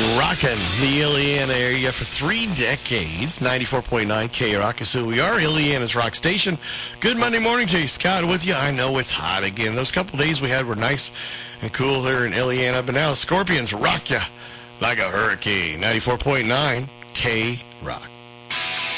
Rocking the Illiana area for 3 decades. 94.9 K-Rock is who we are. Illiana's rock station. Good Monday morning to you. Scott with you. I know it's hot again. Those couple days we had were nice and cool here in Illiana. But now the Scorpions rock you like a hurricane. 94.9 K-Rock.